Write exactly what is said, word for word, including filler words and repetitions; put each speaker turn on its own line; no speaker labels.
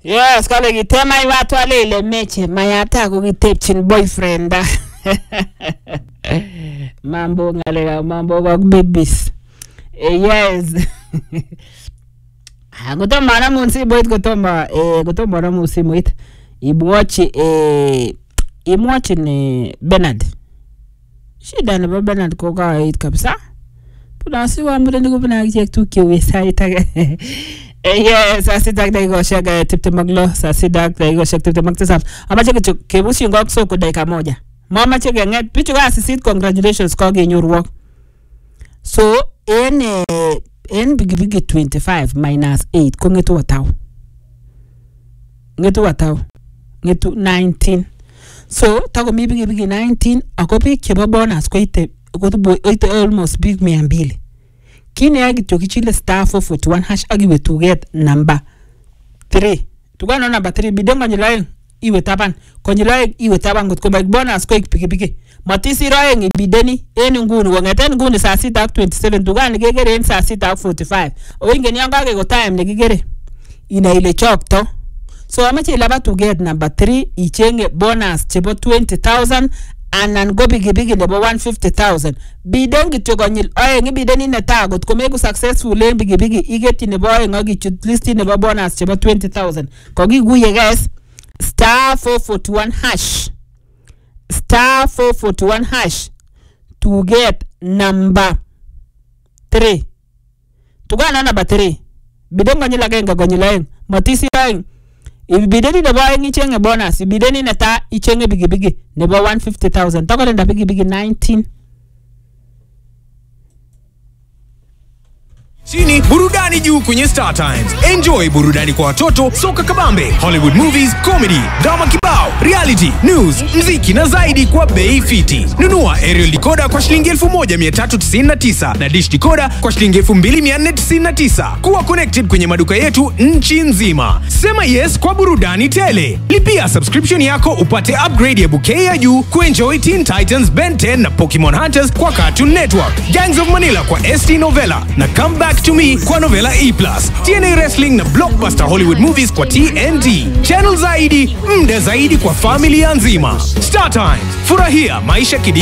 Yes, kale kitema iwatu wale ile meche mayata kukitepchin boyfriend. Mambo ngale mambo kwa babies. Eh, yes. Gutoma na munsi boyt gutoma eh gutoma na munsi moit. Ibwachi eh imwachi ni Bernard. Shida na Bernard ko kaait kabisa. Puna si wa mure ni ko pina kichek tu kiwe saita. Eh sa sidak dai go shaga tipte maglo sa sidak dai go shak tipte magtasam. Amache ke kebushi ngok so ko dakika moja. Mama che genget pichu ga sisit congratulations ko ge nyorwok. So en en big big twenty-five minus eight ko ngetu wataw. Ngetu wataw. Ngetu nineteen. So tago mi big big nineteen akopi chebo bonus ko ite ko ite almost big mia mbili. Kine ya kityo kichile star four forty-one hash agiwe to get number three. Tugano number three bidonga nyilaeng iwe taban. Konyilaeng iwe taban gut ko big bonus ko ikipiki. Matisi roeng ibideni eni nguni wangeten nguni saa sita twenty-seven tugani gegere en saa sita forty-five. Oinge nyanga ke go time ne gigere. Ina ile chok to. So amache ilaba to get number three ichenge bonus chebo twenty thousand anan go bigi bigi nebo one hundred fifty thousand. Biden kityo konyil oeng bideni neta got ko meku successful en bigi bigi igeti nebo oeng agichut list nebo bonus chebo twenty thousand. Kogiguye guys star four forty-one hash star four forty-one hash to get number three. Tugana number three. Biden konyil agenga konyil oeng matisi oeng. Ibideni nebo oeng ichenge bonus, ibideni neta ichenge bigi bigi nebo one hundred fifty thousand. Tako nenda bigi bigi nineteen.
Chini burudani juu kwenye Star Times. Enjoy burudani kwa watoto, soka kabambe, Hollywood movies, comedy, drama kibao, reality, news, mziki na zaidi kwa bei fiti. Nunua aerial decoder kwa shilingi elfu moja mia tatu tisini na tisa na dish decoder kwa shilingi elfu mbili mia nne tisini na tisa. Kuwa connected kwenye maduka yetu nchi nzima. Sema yes kwa burudani tele. Lipia subscription yako upate upgrade ya bouquet ya juu kuenjoy Teen Titans, Ben ten na Pokemon Hunters kwa Cartoon Network, Gangs of Manila kwa S T Novella na Come Back to Me kwa Novella E plus, T N A Wrestling na Blockbuster Hollywood Movies kwa T N T. Channel zaidi, mda zaidi kwa familia nzima. Star Times, furahia maisha kidi